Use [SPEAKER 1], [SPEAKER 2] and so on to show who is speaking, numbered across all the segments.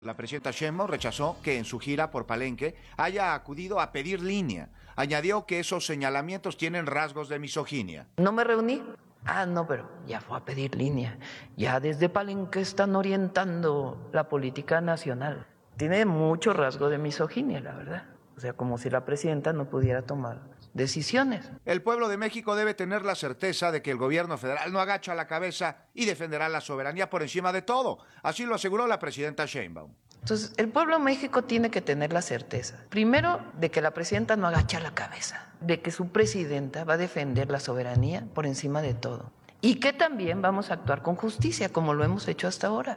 [SPEAKER 1] La presidenta Sheinbaum rechazó que en su gira por Palenque haya acudido a pedir línea. Añadió que esos señalamientos tienen rasgos de misoginia.
[SPEAKER 2] ¿No me reuní? No, pero ya fue a pedir línea. Ya desde Palenque están orientando la política nacional. Tiene mucho rasgo de misoginia, la verdad. O sea, como si la presidenta no pudiera tomar decisiones.
[SPEAKER 1] El pueblo de México debe tener la certeza de que el gobierno federal no agacha la cabeza y defenderá la soberanía por encima de todo. Así lo aseguró la presidenta Sheinbaum.
[SPEAKER 2] Entonces, el pueblo de México tiene que tener la certeza, primero, de que la presidenta no agacha la cabeza, de que su presidenta va a defender la soberanía por encima de todo y que también vamos a actuar con justicia, como lo hemos hecho hasta ahora.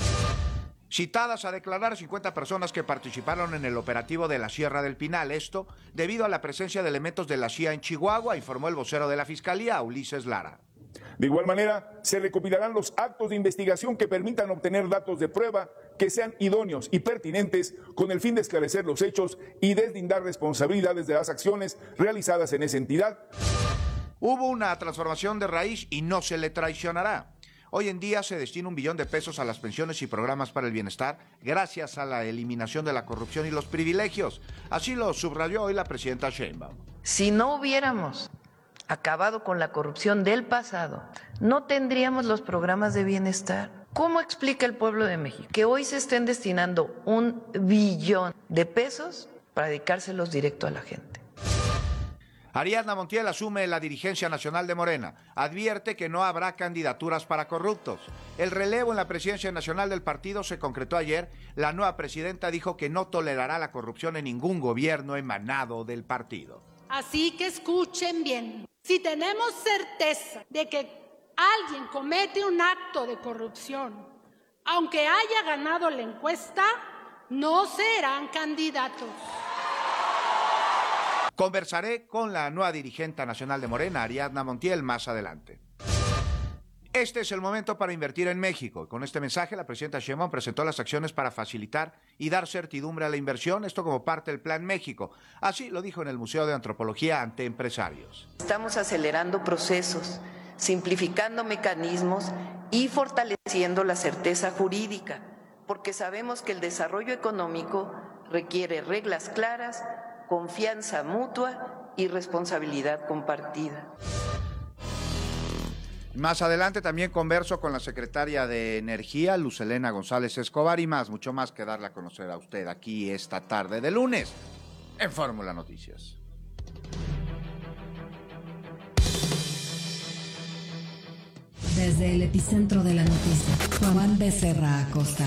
[SPEAKER 1] Citadas a declarar 50 personas que participaron en el operativo de la Sierra del Pinal. Esto debido a la presencia de elementos de la CIA en Chihuahua, informó el vocero de la Fiscalía, Ulises Lara.
[SPEAKER 3] De igual manera, se recopilarán los actos de investigación que permitan obtener datos de prueba que sean idóneos y pertinentes con el fin de esclarecer los hechos y deslindar responsabilidades de las acciones realizadas en esa entidad.
[SPEAKER 1] Hubo una transformación de raíz y no se le traicionará. Hoy en día se destina $1 billón a las pensiones y programas para el bienestar gracias a la eliminación de la corrupción y los privilegios. Así lo subrayó hoy la presidenta Sheinbaum.
[SPEAKER 2] Si no hubiéramos acabado con la corrupción del pasado, no tendríamos los programas de bienestar. ¿Cómo explica el pueblo de México que hoy se estén destinando $1 billón para dedicárselos directo a la gente?
[SPEAKER 1] Ariadna Montiel asume la dirigencia nacional de Morena. Advierte que no habrá candidaturas para corruptos. El relevo en la presidencia nacional del partido se concretó ayer. La nueva presidenta dijo que no tolerará la corrupción en ningún gobierno emanado del partido.
[SPEAKER 4] Así que escuchen bien. Si tenemos certeza de que alguien comete un acto de corrupción, aunque haya ganado la encuesta, no serán candidatos.
[SPEAKER 1] Conversaré con la nueva dirigente nacional de Morena, Ariadna Montiel, más adelante. Este es el momento para invertir en México. Con este mensaje, la presidenta Sheinbaum presentó las acciones para facilitar y dar certidumbre a la inversión, esto como parte del Plan México. Así lo dijo en el Museo de Antropología ante empresarios.
[SPEAKER 2] Estamos acelerando procesos, simplificando mecanismos y fortaleciendo la certeza jurídica, porque sabemos que el desarrollo económico requiere reglas claras, confianza mutua y responsabilidad compartida.
[SPEAKER 1] Más adelante también converso con la secretaria de Energía, Luz Helena González Escobar, y mucho más que darle a conocer a usted aquí esta tarde de lunes en Fórmula Noticias.
[SPEAKER 5] Desde el epicentro de la noticia, Juan Becerra Acosta.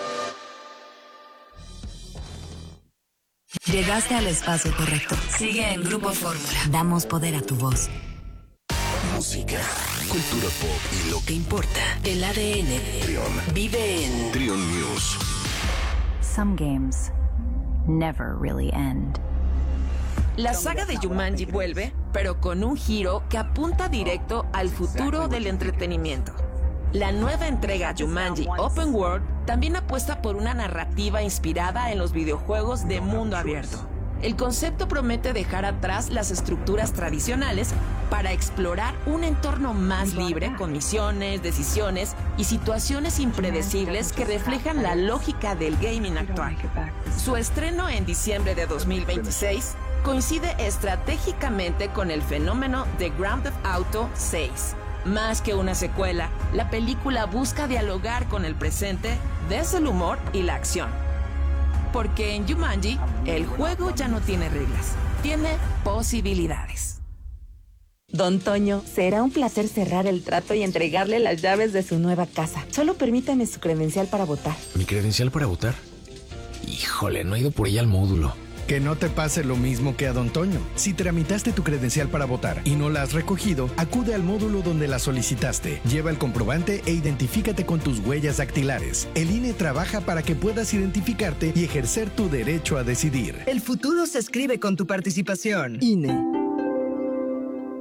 [SPEAKER 5] Llegaste al espacio correcto. Sigue en Grupo Fórmula. Damos poder a tu voz.
[SPEAKER 6] Música, cultura pop y lo que importa.
[SPEAKER 5] El ADN.
[SPEAKER 6] Trión.
[SPEAKER 5] Vive en
[SPEAKER 6] Trión News.
[SPEAKER 7] Some games never really end.
[SPEAKER 8] La saga de Jumanji vuelve, pero con un giro que apunta directo al futuro del entretenimiento. La nueva entrega Jumanji Open World también apuesta por una narrativa inspirada en los videojuegos de mundo abierto. El concepto promete dejar atrás las estructuras tradicionales para explorar un entorno más libre con misiones, decisiones y situaciones impredecibles que reflejan la lógica del gaming actual. Su estreno en diciembre de 2026 coincide estratégicamente con el fenómeno de Grand Theft Auto 6. Más que una secuela, la película busca dialogar con el presente desde el humor y la acción. Porque en Jumanji, el juego ya no tiene reglas, tiene posibilidades.
[SPEAKER 9] Don Toño, será un placer cerrar el trato y entregarle las llaves de su nueva casa. Solo permítame su credencial para votar.
[SPEAKER 10] ¿Mi credencial para votar? Híjole, no he ido por ella al módulo.
[SPEAKER 11] Que no te pase lo mismo que a Don Toño. Si tramitaste tu credencial para votar y no la has recogido, acude al módulo donde la solicitaste. Lleva el comprobante e identifícate con tus huellas dactilares. El INE trabaja para que puedas identificarte y ejercer tu derecho a decidir.
[SPEAKER 12] El futuro se escribe con tu participación. INE.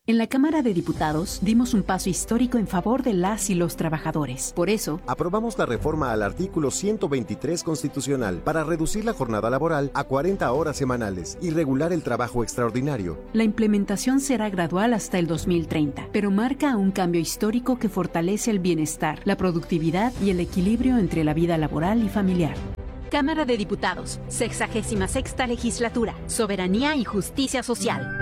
[SPEAKER 12] En la Cámara de Diputados dimos un paso histórico en favor de las y los trabajadores. Por eso,
[SPEAKER 13] aprobamos la reforma al artículo 123 constitucional para reducir la jornada laboral a 40 horas semanales y regular el trabajo extraordinario.
[SPEAKER 12] La implementación será gradual hasta el 2030, pero marca un cambio histórico que fortalece el bienestar, la productividad y el equilibrio entre la vida laboral y familiar.
[SPEAKER 14] Cámara de Diputados, 66ª Legislatura, Soberanía y Justicia Social.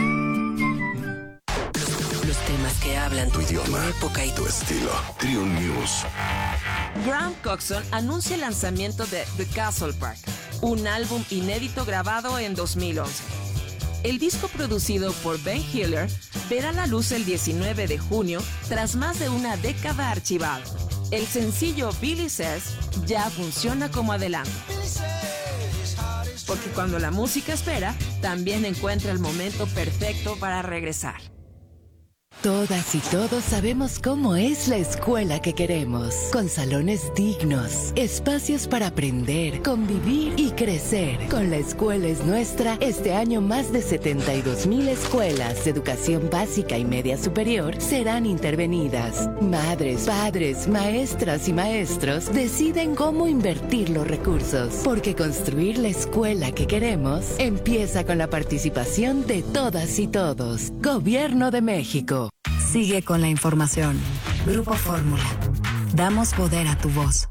[SPEAKER 6] Los temas que hablan tu idioma, tu época y tu estilo. Triun News.
[SPEAKER 8] Graham Coxon anuncia el lanzamiento de The Castle Park, un álbum inédito grabado en 2011. El disco producido por Ben Hiller verá la luz el 19 de junio tras más de una década archivado. El sencillo Billy Says ya funciona como adelanto. Porque cuando la música espera, también encuentra el momento perfecto para regresar.
[SPEAKER 15] Todas y todos sabemos cómo es la escuela que queremos, con salones dignos, espacios para aprender, convivir y crecer. Con La Escuela es Nuestra, este año más de 72,000 escuelas de educación básica y media superior serán intervenidas. Madres, padres, maestras y maestros deciden cómo invertir los recursos, porque construir la escuela que queremos empieza con la participación de todas y todos. Gobierno de México.
[SPEAKER 5] Sigue con la información. Grupo Fórmula. Damos poder a tu voz.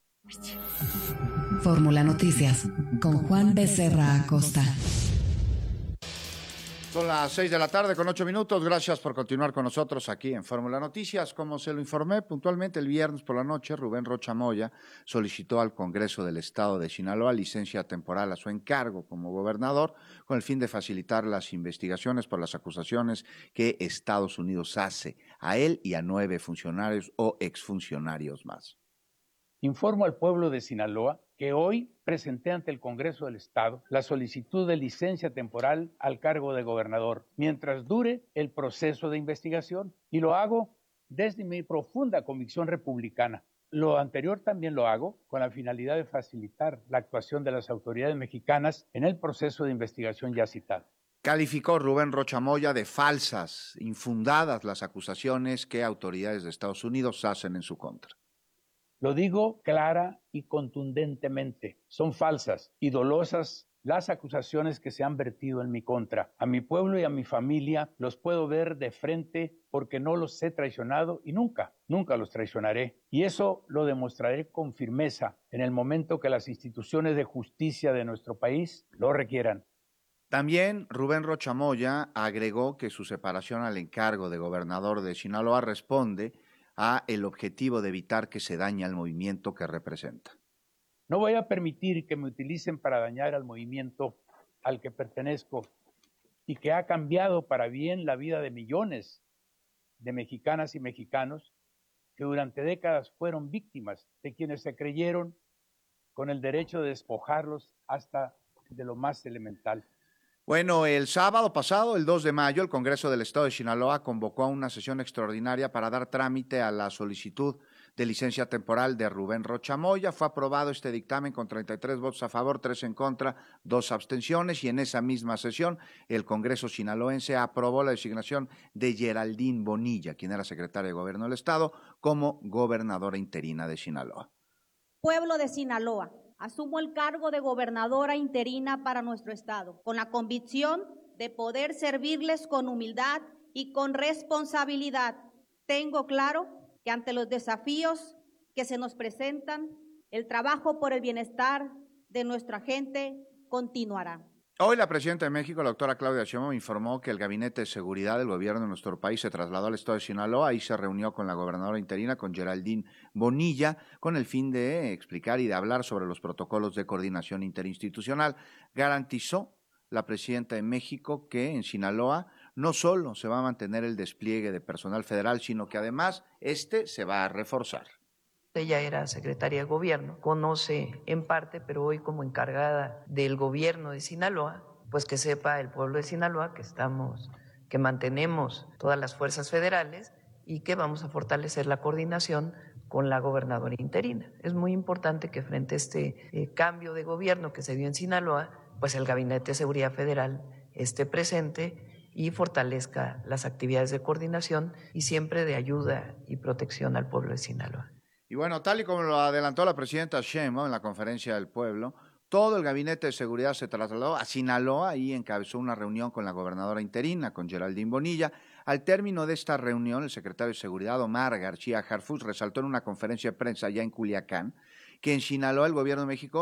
[SPEAKER 5] Fórmula Noticias con Juan Becerra Acosta.
[SPEAKER 1] Son las 6 de la tarde con 8 minutos. Gracias por continuar con nosotros aquí en Fórmula Noticias. Como se lo informé puntualmente el viernes por la noche, Rubén Rocha Moya solicitó al Congreso del Estado de Sinaloa licencia temporal a su encargo como gobernador con el fin de facilitar las investigaciones por las acusaciones que Estados Unidos hace a él y a 9 funcionarios o exfuncionarios más.
[SPEAKER 16] Informo al pueblo de Sinaloa que hoy presenté ante el Congreso del Estado la solicitud de licencia temporal al cargo de gobernador mientras dure el proceso de investigación, y lo hago desde mi profunda convicción republicana. Lo anterior también lo hago con la finalidad de facilitar la actuación de las autoridades mexicanas en el proceso de investigación ya citado.
[SPEAKER 1] Calificó Rubén Rocha Moya de falsas, infundadas las acusaciones que autoridades de Estados Unidos hacen en su contra.
[SPEAKER 16] Lo digo clara y contundentemente. Son falsas y dolosas las acusaciones que se han vertido en mi contra. A mi pueblo y a mi familia los puedo ver de frente porque no los he traicionado y nunca los traicionaré. Y eso lo demostraré con firmeza en el momento que las instituciones de justicia de nuestro país lo requieran.
[SPEAKER 1] También Rubén Rocha Moya agregó que su separación al encargo de gobernador de Sinaloa responde a el objetivo de evitar que se dañe al movimiento que representa.
[SPEAKER 16] No voy a permitir que me utilicen para dañar al movimiento al que pertenezco y que ha cambiado para bien la vida de millones de mexicanas y mexicanos que durante décadas fueron víctimas de quienes se creyeron con el derecho de despojarlos hasta de lo más elemental.
[SPEAKER 1] Bueno, el sábado pasado, el 2 de mayo, el Congreso del Estado de Sinaloa convocó a una sesión extraordinaria para dar trámite a la solicitud de licencia temporal de Rubén Rocha Moya. Fue aprobado este dictamen con 33 votos a favor, 3 en contra, 2 abstenciones, y en esa misma sesión el Congreso sinaloense aprobó la designación de Geraldine Bonilla, quien era secretaria de Gobierno del Estado, como gobernadora interina de Sinaloa.
[SPEAKER 17] Pueblo de Sinaloa, asumo el cargo de gobernadora interina para nuestro estado, con la convicción de poder servirles con humildad y con responsabilidad. Tengo claro que ante los desafíos que se nos presentan, el trabajo por el bienestar de nuestra gente continuará.
[SPEAKER 1] Hoy la presidenta de México, la doctora Claudia Sheinbaum, informó que el Gabinete de Seguridad del Gobierno de nuestro país se trasladó al estado de Sinaloa y se reunió con la gobernadora interina, con Geraldine Bonilla, con el fin de explicar y de hablar sobre los protocolos de coordinación interinstitucional. Garantizó la presidenta de México que en Sinaloa no solo se va a mantener el despliegue de personal federal, sino que además se va a reforzar.
[SPEAKER 2] Ella era secretaria de gobierno, conoce en parte, pero hoy como encargada del gobierno de Sinaloa, pues que sepa el pueblo de Sinaloa que mantenemos todas las fuerzas federales y que vamos a fortalecer la coordinación con la gobernadora interina. Es muy importante que frente a este cambio de gobierno que se dio en Sinaloa, pues el Gabinete de Seguridad Federal esté presente y fortalezca las actividades de coordinación y siempre de ayuda y protección al pueblo de Sinaloa.
[SPEAKER 1] Y bueno, tal y como lo adelantó la presidenta Sheinbaum en la conferencia del pueblo, todo el gabinete de seguridad se trasladó a Sinaloa y encabezó una reunión con la gobernadora interina, con Geraldine Bonilla. Al término de esta reunión, el secretario de Seguridad, Omar García Harfuch, resaltó en una conferencia de prensa allá en Culiacán que en Sinaloa el gobierno de México